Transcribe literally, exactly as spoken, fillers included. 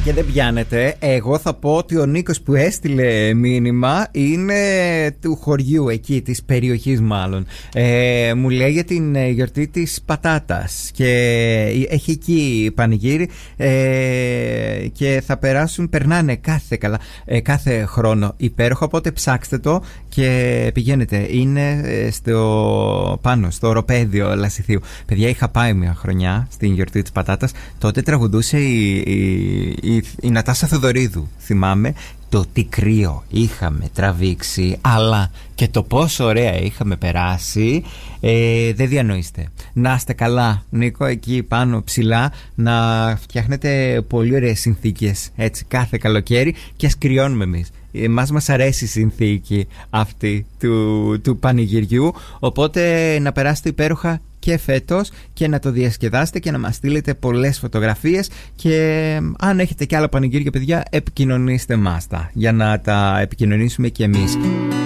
Και δεν πιάνετε. Εγώ θα πω ότι ο Νίκος που έστειλε μήνυμα είναι του χωριού εκεί, της περιοχής μάλλον. ε, Μου λέει για την γιορτή της πατάτας και έχει εκεί πανηγύρι, ε, και θα περάσουν, περνάνε κάθε, καλά, ε, κάθε χρόνο υπέροχο. Οπότε ψάξτε το και πηγαίνετε. Είναι στο, πάνω στο οροπέδιο Λασιθίου. Παιδιά, είχα πάει μια χρονιά στην γιορτή της πατάτας. Τότε τραγουδούσε η, η, η, η Νατάσα Θεοδωρίδου, θυμάμαι. Το τι κρύο είχαμε τραβήξει, αλλά και το πόσο ωραία είχαμε περάσει, ε, δεν διανοείστε. Να είστε καλά, Νίκο, εκεί πάνω ψηλά, να φτιάχνετε πολύ ωραίες συνθήκες έτσι κάθε καλοκαίρι και ας κρυώνουμε εμείς. Εμάς μας αρέσει η συνθήκη αυτή του, του πανηγυριού, οπότε να περάσετε υπέροχα και φέτος και να το διασκεδάσετε και να μας στείλετε πολλές φωτογραφίες. Και αν έχετε και άλλα πανηγύρια, παιδιά, επικοινωνήστε μας τα για να τα επικοινωνήσουμε και εμείς.